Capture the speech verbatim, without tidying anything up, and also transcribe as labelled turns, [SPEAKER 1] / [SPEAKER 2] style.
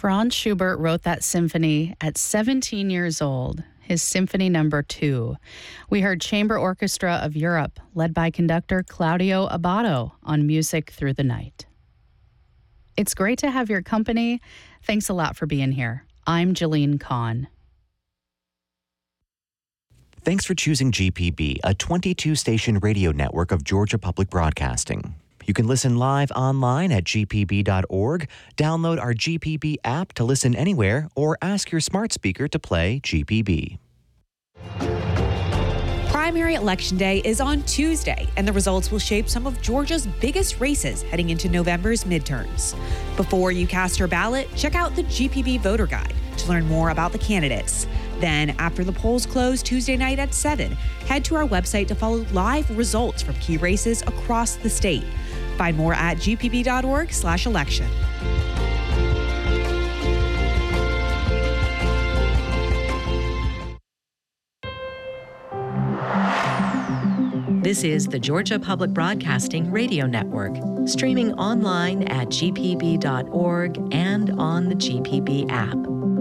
[SPEAKER 1] Franz Schubert wrote that symphony at seventeen years old, his Symphony Number Two. We heard Chamber Orchestra of Europe, led by conductor Claudio Abbado, on Music Through the Night. It's great to have your company. Thanks a lot for being here. I'm Jeline Kahn.
[SPEAKER 2] Thanks for choosing G P B, a twenty-two station radio network of Georgia Public Broadcasting. You can listen live online at g p b dot org, download our G P B app to listen anywhere, or ask your smart speaker to play G P B.
[SPEAKER 3] Primary Election Day is on Tuesday, and the results will shape some of Georgia's biggest races heading into November's midterms. Before you cast your ballot, check out the G P B Voter Guide to learn more about the candidates. Then, after the polls close Tuesday night at seven, head to our website to follow live results from key races across the state. Find more at g p b dot org slash election.
[SPEAKER 4] This is the Georgia Public Broadcasting Radio Network, streaming online at g p b dot org and on the G P B app.